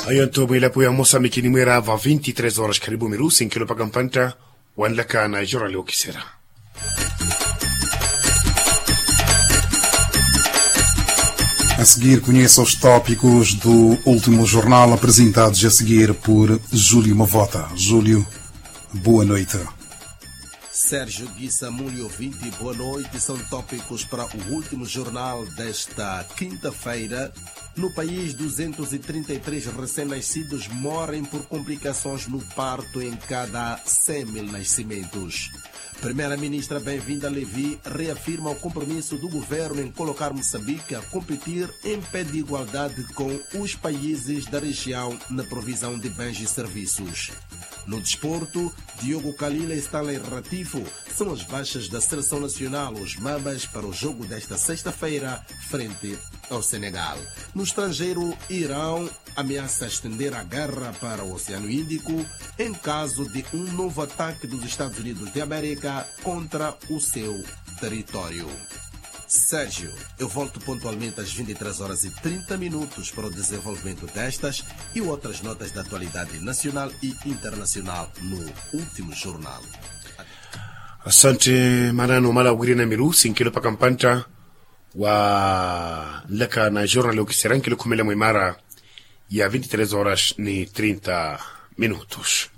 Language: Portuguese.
Ayanto mwila puya Moçambique ni mwera va 23 horas karibu mirusi nkilo pagampanta wanlaka na jora leo kisera. A seguir, conheça os tópicos do último jornal apresentados a seguir por Júlio Mavota. Júlio, boa noite. Sérgio Guissa, Mulho ouvinte, boa noite. São tópicos para o último jornal desta quinta-feira. No país, 233 recém-nascidos morrem por complicações no parto em cada 100 mil nascimentos. Primeira-ministra Bem-vinda Levi reafirma o compromisso do governo em colocar Moçambique a competir em pé de igualdade com os países da região na provisão de bens e serviços. No desporto, Diogo Kalila e Stanley Ratifo são as baixas da Seleção Nacional, os Mambas, para o jogo desta sexta-feira, frente ao Senegal. No estrangeiro, Irão ameaça estender a guerra para o Oceano Índico em caso de um novo ataque dos Estados Unidos de América contra o seu território. Sérgio, eu volto pontualmente às 23 horas e 30 minutos para o desenvolvimento destas e outras notas da atualidade nacional e internacional no último jornal. Asante marano mala wirina mirusi nkilo pagampanta wa laka na jora leo kisera nkilo kumele mwimara ya 23 horas ni 30 minutos.